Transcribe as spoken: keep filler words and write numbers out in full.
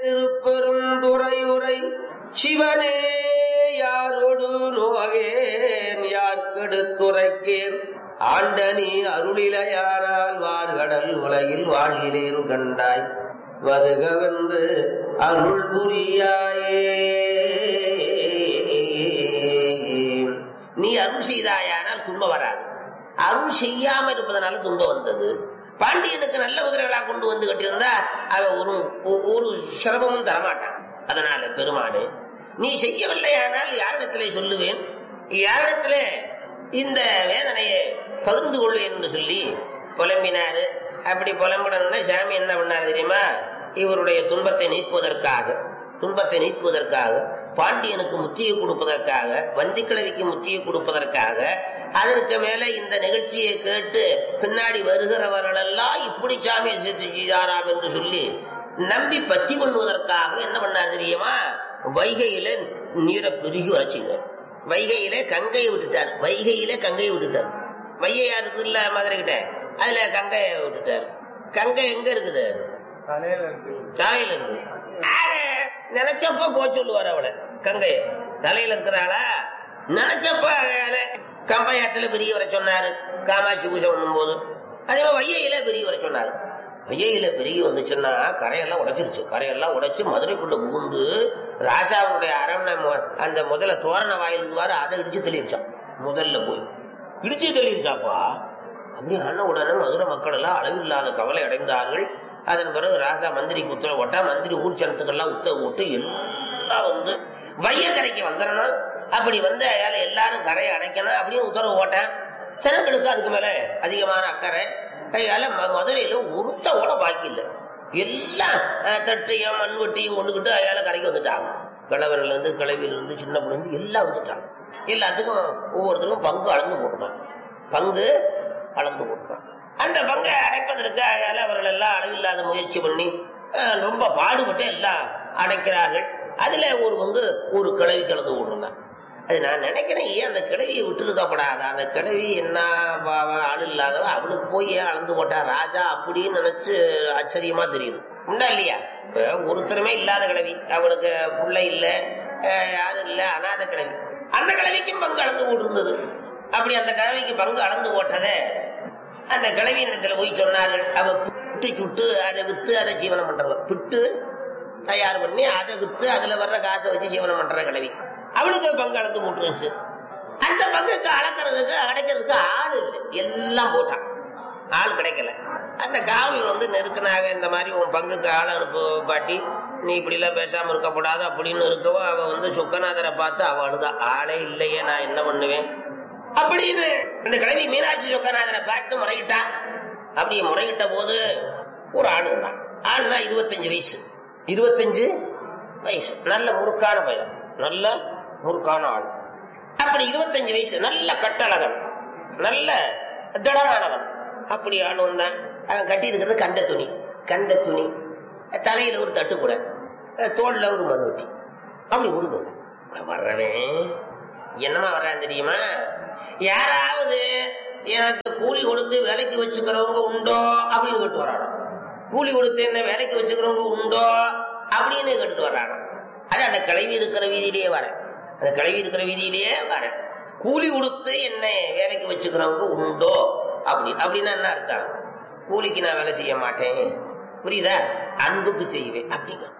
திருப்பெரும் துறையுரை சிவனே யாரோடு நோகேன் யார்கெடுத்துரைக்கேன் ஆண்டனி அருளிலையானால் வார்கடல் உலகில் வாழ்கிறேன் கண்டாய் வருகவென்று அருள் புரியாயே. நீ அருள் செய்தாயானால் துன்பம் வராது. அருள் செய்யாம இருப்பதனால துன்பம் வந்தது. பாண்டியனுக்கு நல்ல குதிரைகளா கொண்டு வந்து கட்டியிருந்தா அவன் ஒரு ஒரு சிரமமும் தரமாட்டான். அதனால பெருமானே நீ செய்யவில்லையானால் யாரிடத்திலே சொல்லுவேன், யாரிடத்திலே இந்த வேதனையை பகிர்ந்து கொள்வேன் என்று சொல்லி புலம்பினாரு. அப்படி புலம்புடனே சாமி என்ன பண்ணாரு தெரியுமா? இவருடைய துன்பத்தை நீக்குவதற்காக துன்பத்தை நீக்குவதற்காக பாண்டியனுக்கு முத்தியை கொடுப்பதற்காக வந்திக்கிழவிக்கு முத்தியை கொடுப்பதற்காக அதற்கு மேல இந்த நிகழ்ச்சியை கேட்டு பின்னாடி வருகிறவர்கள் எல்லாம் இப்படி சாமியை செய்தாராம் என்று சொல்லி நம்பி பத்தி பண்ணுவதற்காக என்ன பண்ணாரு தெரியுமா? வைகையில நீரை பெருகி வச்சுங்க. வைகையில கங்கையை விட்டுட்டார். வைகையில கங்கையை விட்டுட்டார். வைகையா இருக்குது இல்ல மதுரை கிட்ட, அதுல கங்கையை விட்டுட்டார். கங்கை எங்க இருக்குது? தலையில இருக்கு. நினைச்சப்ப போ சொல்லுவார் அவளை. கங்கை தலையில இருக்கிறாளா? நினைச்சப்ப கம்பையாட்டில பெரிய வர சொன்னாரு. காமாட்சி பூஜை பண்ணும் போது அதே மாதிரி வையையில பெரிய வர சொன்னாரு. வையையில பெரிய வந்துச்சுன்னா கரையெல்லாம் உடைச்சிருச்சு. கரையெல்லாம் உடைச்சு மதுரைக்குள்ள புகுந்து ராசாவுடைய அரண்மனை அந்த முதல்ல தோரண வாயில் வாரு அதை இடிச்சு தெளிச்சான். முதல்ல போய் இடிச்சு தெளிச்சாப்பா. அப்படி ஆன உடனே மதுரை மக்கள் எல்லாம் அளவில்லாத கவலை அடைந்தார்கள். அதன் பிறகு ராசா மந்திரிக்கு உத்தரவு போட்டா. மந்திரி ஊர் சனத்துக்கெல்லாம் உத்தரவு போட்டு எல்லாம் வந்து வையக்கரைக்கு வந்துடணும். அப்படி வந்து எல்லாரும் கரையை அடைக்கணும் அப்படின்னு உத்தரவு போட்டேன். ஜனங்களுக்கு அதுக்கு மேல அதிகமான அக்கறை. கையால மதுரையில ஒருத்தோட பாக்கி இல்லை. எல்லாம் தட்டையும் மண்வெட்டியும் கொண்டுகிட்டு அயால கரைக்கு வந்துட்டாங்க. கிழவர்கள் இருந்து கிழவியில இருந்து சின்ன பிள்ளை இருந்து எல்லாம் வந்துட்டாங்க. எல்லாத்துக்கும் ஒவ்வொருத்தருக்கும் பங்கு அளந்து போட்டுப்பான். பங்கு அளந்து போட்டுப்பான். அந்த பங்கை அடைப்பதற்கு அயால அவர்கள் எல்லாம் அளவில்லாத முயற்சி பண்ணி ரொம்ப பாடுபட்டு எல்லாம் அடைக்கிறார்கள். அதுல ஒரு பங்கு ஒரு கிழவி கலந்து போட்டுருந்தான். அது நான் நினைக்கிறேன், ஏன் அந்த கிழவியை விட்டுருக்கப்படாத? அந்த கிழவி என்ன ஆள் இல்லாதவ, அவளுக்கு போய் ஏன் அளந்து போட்டா ராஜா அப்படின்னு நினைச்சு ஆச்சரியமா தெரியுது. உண்டா இல்லையா? இப்ப ஒருத்தருமே இல்லாத கிழவி, அவளுக்கு பிள்ளை இல்ல, யாரும் இல்ல, அனாத கிழவி. அந்த கிழவிக்கும் பங்கு அளந்து போட்டிருந்தது. அப்படி அந்த கிழவிக்கு பங்கு அளந்து போட்டதை அந்த கிழவி இடத்துல போய் சொன்னார்கள். அவ புட்டு சுட்டு அதை வித்து அதை ஜீவனம் பண்றவ. புட்டு தயார் பண்ணி அதை வித்து அதுல வர்ற காசை வச்சு ஜீவனம் பண்ற கிழவி. அவளுக்கு பங்கு அளந்து போட்டுருந்துச்சு. அந்த பங்குக்கு அளக்கிறதுக்கு அடைக்கிறதுக்கு ஆள் இல்லை. எல்லாம் போட்டான், ஆள் கிடைக்கல. அந்த காவலர் வந்து நெருக்கினாக, இந்த மாதிரி உன் பங்குக்கு ஆள் அனுப்பு பாட்டி, நீ இப்படி எல்லாம் பேசாம இருக்கப்படாது அப்படின்னு இருக்கவும் அவ வந்து சொக்கநாதரை பார்த்து அவ அழுதா. ஆளே இல்லையே, நான் என்ன பண்ணுவேன் அப்படின்னு இந்த கிழவி மீனாட்சி சொக்கநாதரை பார்த்து முறையிட்டா. அப்படி முறையிட்ட போது ஒரு ஆண் இருந்தான். ஆண்னா இருபத்தஞ்சு வயசு இருபத்தஞ்சு வயசு நல்ல முறுக்கான பையன், நல்ல முறுக்கான ஆள். அப்படி இருபத்தஞ்சு வயசு நல்ல கட்டழகன், நல்ல திடமானவன். அப்படி ஆள் வந்தான். அவன் கட்டி இருக்கிறது கந்த துணி. கந்த துணி தலையில ஒரு தட்டுக்கூட, தோல்ல ஒரு மண்வெட்டி. அப்படி உருது வர்றவன் என்னமா வர்றான் தெரியுமா? யாராவது எனக்கு கூலி கொடுத்து வேலைக்கு வச்சுக்கிறவங்க உண்டோ அப்படின்னு கேட்டு வரானோ. கூலி கொடுத்து என்ன வேலைக்கு வச்சுக்கிறவங்க உண்டோ அப்படின்னு கேட்டு வர்றானோ. அது அந்த கிளவி இருக்கிற வீதியிலேயே வர அந்த கிளவி இருக்கிற வீதியிலேயே வர கூலி கொடுத்து என்ன வேலைக்கு வச்சுக்கிறவங்க உண்டோ அப்படி அப்படின்னா என்ன அர்த்தம்? கூலிக்கு நான் வேலை செய்ய மாட்டேன், புரியுதா? அன்புக்கு செய்வேன் அப்படிங்க.